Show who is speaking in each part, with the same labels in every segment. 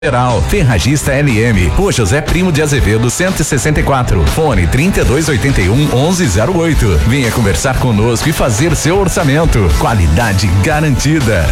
Speaker 1: Geral, Ferragista LM, Rua José Primo de Azevedo 164, fone 3281-1108. Venha conversar conosco e fazer seu orçamento. Qualidade garantida.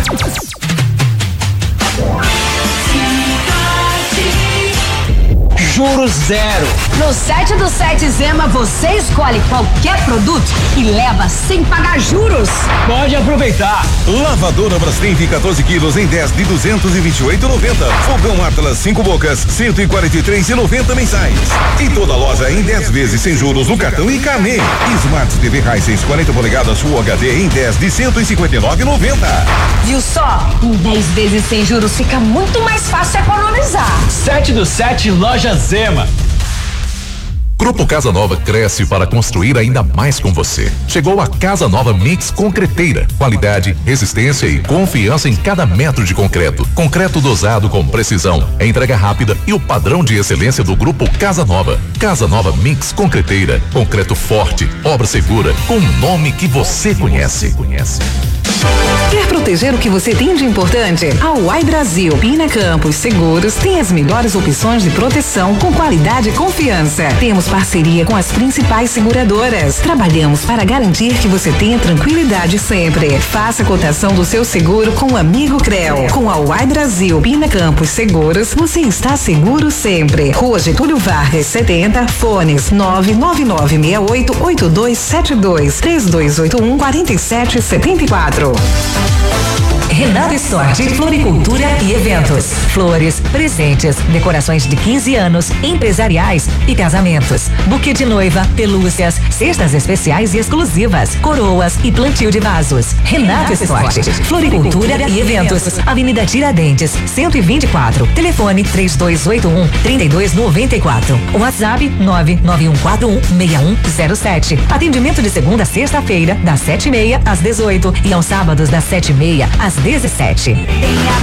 Speaker 2: Juros zero.
Speaker 3: No site do Sete Zema você escolhe qualquer produto e leva sem pagar juros.
Speaker 2: Pode aproveitar.
Speaker 4: Lavadora Brastemp 14 quilos em 10 de 228,90. Fogão Atlas 5 bocas 143,90 mensais. E toda loja em 10 vezes sem juros no cartão e carnê. Smart TV Hisense 40 polegadas Full HD em 10 de 159,90.
Speaker 3: Viu só? Em 10 vezes sem juros fica muito mais fácil economizar.
Speaker 2: 7 do 7 Loja Zema.
Speaker 1: Grupo Casa Nova cresce para construir ainda mais com você. Chegou a Casa Nova Mix Concreteira. Qualidade, resistência e confiança em cada metro de concreto. Concreto dosado com precisão, entrega rápida e o padrão de excelência do Grupo Casa Nova. Casa Nova Mix Concreteira. Concreto forte, obra segura, com o nome que você conhece.
Speaker 5: Quer proteger o que você tem de importante? A Uai Brasil Pina Campos Seguros tem as melhores opções de proteção com qualidade e confiança. Temos parceria com as principais seguradoras. Trabalhamos para garantir que você tenha tranquilidade sempre. Faça a cotação do seu seguro com o amigo Creu. Com a Uai Brasil Pina Campos Seguros, você está seguro sempre. Rua Getúlio Vargas 70, fones 99968-8272, 3281-4774.
Speaker 6: Renata Storti, Floricultura e Eventos. Flores, presentes, decorações de 15 anos, empresariais e casamentos. Buquê de noiva, pelúcias, cestas especiais e exclusivas, coroas e plantio de vasos. Renata Storti, Floricultura e Eventos. Avenida Tiradentes, 124. Telefone 3281-3294. WhatsApp 99141-6107. Atendimento de segunda a sexta-feira, das 7:30 às 18 e aos sábados das 7:30 às 17.